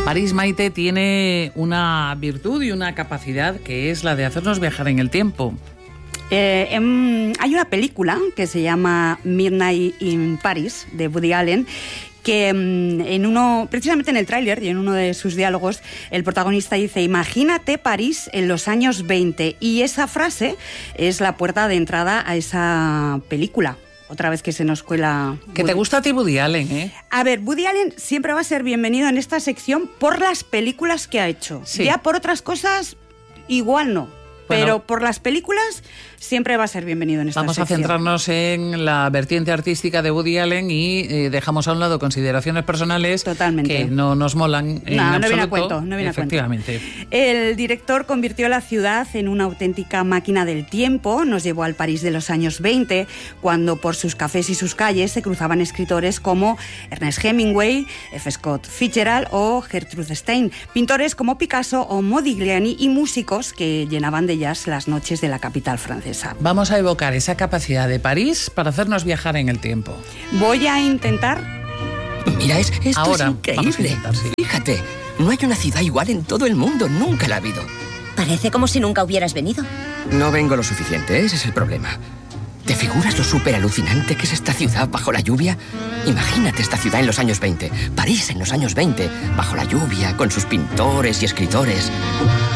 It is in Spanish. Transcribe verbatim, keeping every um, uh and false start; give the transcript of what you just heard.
París, Maite, tiene una virtud y una capacidad que es la de hacernos viajar en el tiempo. Eh, em, hay una película que se llama Midnight in Paris, de Woody Allen, que en uno, precisamente en el tráiler y en uno de sus diálogos, el protagonista dice: imagínate París en los años veinte, y esa frase es la puerta de entrada a esa película. Otra vez que se nos cuela... Que te gusta a ti Woody Allen, ¿eh? A ver, Woody Allen siempre va a ser bienvenido en esta sección por las películas que ha hecho. Sí. Ya por otras cosas, igual no. Bueno, pero por las películas siempre va a ser bienvenido en esta vamos sección. Vamos a centrarnos en la vertiente artística de Woody Allen y eh, dejamos a un lado consideraciones personales Totalmente. que no nos molan en no, absoluto. No viene a cuento, no viene Efectivamente. a cuento. El director convirtió la ciudad en una auténtica máquina del tiempo. Nos llevó al París de los años veinte, cuando por sus cafés y sus calles se cruzaban escritores como Ernest Hemingway, F. Scott Fitzgerald o Gertrude Stein, pintores como Picasso o Modigliani y músicos que llenaban de jazz las noches de la capital francesa. Vamos a evocar esa capacidad de París para hacernos viajar en el tiempo. Voy a intentar... Mira, es, esto Ahora, es increíble. Intentar, sí. Fíjate, no hay una ciudad igual en todo el mundo, nunca la ha habido. Parece como si nunca hubieras venido. No vengo lo suficiente, ese es el problema. ¿Te figuras lo súper alucinante que es esta ciudad bajo la lluvia? Imagínate esta ciudad en los años veinte, París en los años veinte, bajo la lluvia, con sus pintores y escritores.